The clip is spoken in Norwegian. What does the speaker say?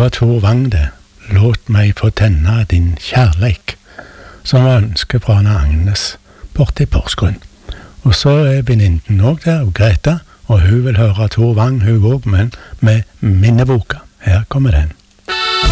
var Tor Wang det. Låt meg få tenne din kjærleik, som var ønske fra Anna Agnes borte i Porsgrunn. Og så er venninnen også der, og Greta, og hun vil høre Tor Wang, hun også, men med minneboka. Her kommer den.